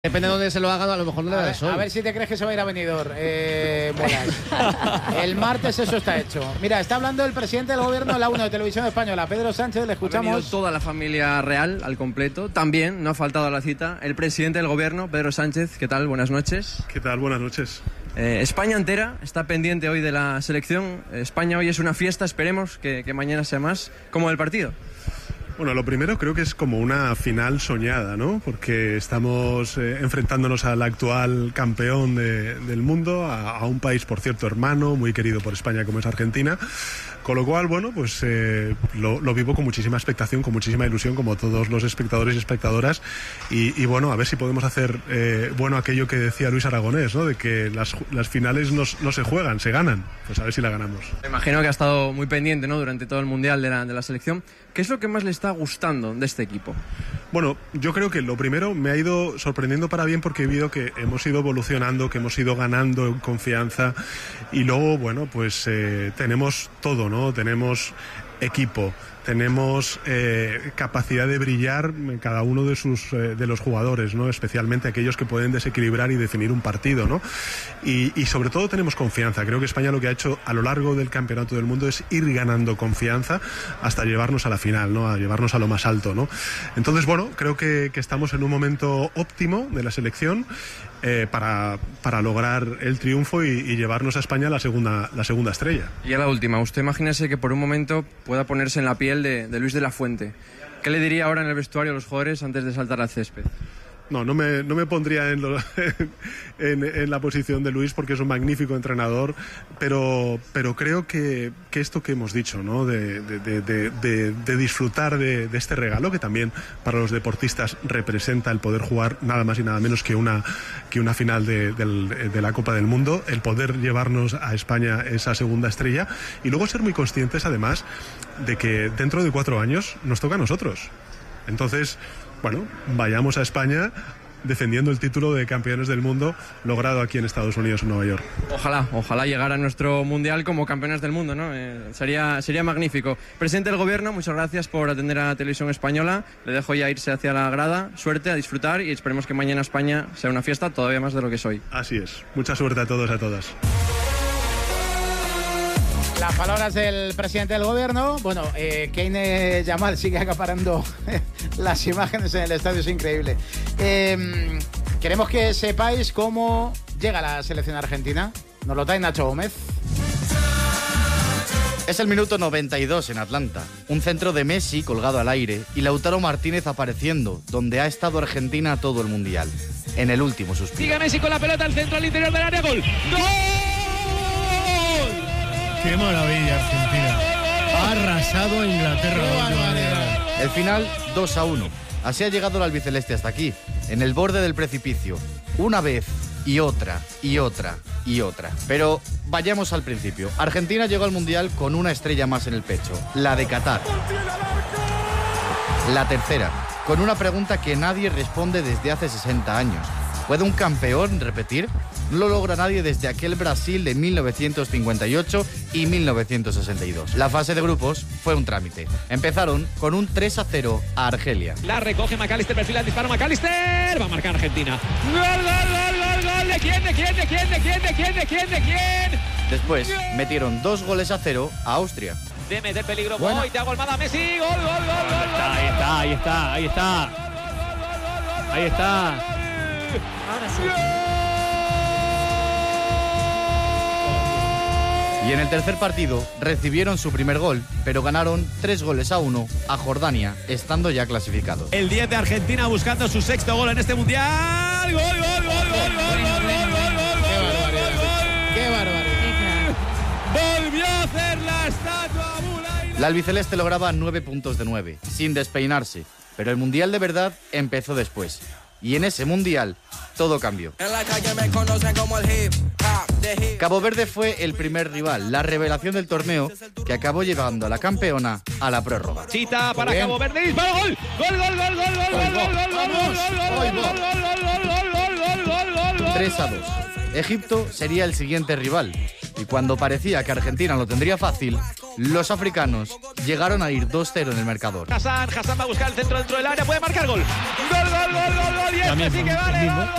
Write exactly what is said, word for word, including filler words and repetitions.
Depende de dónde se lo hagan, a lo mejor no le da el sol. A ver si te crees que se va a ir a Benidorm, eh, El martes eso está hecho. Mira, está hablando el presidente del gobierno, la uno de Televisión Española, Pedro Sánchez, le escuchamos. Ha venido toda la familia real al completo. También, no ha faltado a la cita, el presidente del gobierno, Pedro Sánchez. ¿Qué tal? Buenas noches. ¿Qué tal? Buenas noches. Eh, España entera está pendiente hoy de la selección. España hoy es una fiesta, esperemos que, que mañana sea más. ¿Cómo el partido? Bueno, lo primero creo que es como una final soñada, ¿no? Porque estamos eh, enfrentándonos al actual campeón de, del mundo, a, a un país, por cierto, hermano, muy querido por España como es Argentina. Con lo cual, bueno, pues eh, lo, lo vivo con muchísima expectación, con muchísima ilusión, como todos los espectadores y espectadoras. Y, y bueno, a ver si podemos hacer eh, bueno aquello que decía Luis Aragonés, ¿no? De que las, las finales no, no se juegan, se ganan. Pues a ver si la ganamos. Me imagino que ha estado muy pendiente, ¿no? Durante todo el Mundial de la, de la selección. ¿Qué es lo que más le está gustando de este equipo? Bueno, yo creo que lo primero me ha ido sorprendiendo para bien porque he visto que hemos ido evolucionando, que hemos ido ganando en confianza y luego, bueno, pues eh, tenemos todo, ¿no? Tenemos equipo, tenemos eh, capacidad de brillar en cada uno de sus eh, de los jugadores, ¿no? Especialmente aquellos que pueden desequilibrar y definir un partido, ¿no? Y, y sobre todo tenemos confianza. Creo que España lo que ha hecho a lo largo del campeonato del mundo es ir ganando confianza hasta llevarnos a la final, ¿no? A llevarnos a lo más alto, ¿no? Entonces, bueno, creo que, que estamos en un momento óptimo de la selección eh, para, para lograr el triunfo y, y llevarnos a España la segunda, la segunda estrella. Y a la última, usted imagínese que por un momento pueda ponerse en la piel de, de Luis de la Fuente. ¿Qué le diría ahora en el vestuario a los jugadores antes de saltar al césped? No, no me, no me pondría en, lo, en, en la posición de Luis porque es un magnífico entrenador, pero, pero creo que, que esto que hemos dicho, ¿no? de, de, de, de, de disfrutar de, de este regalo, que también para los deportistas representa el poder jugar nada más y nada menos que una, que una final de, de, de la Copa del Mundo, el poder llevarnos a España esa segunda estrella y luego ser muy conscientes además de que dentro de cuatro años nos toca a nosotros. Entonces, bueno, vayamos a España defendiendo el título de campeones del mundo logrado aquí en Estados Unidos, en Nueva York. Ojalá, ojalá llegara a nuestro mundial como campeones del mundo, ¿no? Eh, sería, sería magnífico. Presidente del gobierno, muchas gracias por atender a la Televisión Española. Le dejo ya irse hacia la grada. Suerte, a disfrutar y esperemos que mañana España sea una fiesta todavía más de lo que es hoy. Así es. Mucha suerte a todos y a todas. Las palabras del presidente del gobierno. Bueno, eh, Keynes Yamal sigue acaparando las imágenes en el estadio, es increíble. Eh, queremos que sepáis cómo llega la selección argentina. Nos lo trae Nacho Gómez. Es el minuto noventa y dos en Atlanta. Un centro de Messi colgado al aire y Lautaro Martínez apareciendo, donde ha estado Argentina todo el Mundial. En el último suspiro. Sigue Messi con la pelota al centro al interior del área. ¡Gol! ¡Gol! ¡Qué maravilla, Argentina! Ha arrasado a Inglaterra. El final, dos a uno. Así ha llegado el albiceleste hasta aquí, en el borde del precipicio. Una vez, y otra, y otra, y otra. Pero vayamos al principio. Argentina llegó al Mundial con una estrella más en el pecho, la de Qatar. La tercera, con una pregunta que nadie responde desde hace sesenta años. ¿Puede un campeón repetir? No lo logra nadie desde aquel Brasil de mil novecientos cincuenta y ocho y mil novecientos sesenta y dos. La fase de grupos fue un trámite. Empezaron con un tres a cero a Argelia. La recoge McAllister, perfila el disparo McAllister. Va a marcar Argentina. ¡Gol, gol, gol, gol, gol! ¿De quién, de quién, de quién, de quién, de quién, de quién, de quién? Después metieron dos goles a cero a Austria. De meter peligro. Bueno. Boy, Thiago Almada, Messi. Gol, gol, gol, gol, gol. Ahí está, ahí está, ahí está. Ahí está. Ahora sí. Y en el tercer partido recibieron su primer gol, pero ganaron tres goles a uno a Jordania, estando ya clasificados. El diez de Argentina buscando su sexto gol en este mundial. Gol, gol, gol, gol, gol, gol, gol, gol, gol, ¡Qué gol, barbaridad! gol. ¡Qué barbaridad! Volvió a hacer la estatua Bulay. La albiceleste lograba nueve puntos de nueve, sin despeinarse, pero el mundial de verdad empezó después. Y en ese mundial todo cambió. En la calle me conocen como el hip hop de hip. Cabo Verde fue el primer rival, la revelación del torneo, que acabó llevando a la campeona a la prórroga. Chita para Cabo Verde, disparo, gol, gol, gol, gol, gol, gol, gol, gol, gol, gol, tres a dos. Egipto sería el siguiente rival, y cuando parecía que Argentina lo tendría fácil, Los africanos llegaron a ir dos cero en el marcador. Hassan, Hassan va a buscar el centro dentro del área, puede marcar gol. Gol, gol, gol, gol, gol, y este sí que vale, gol, gol.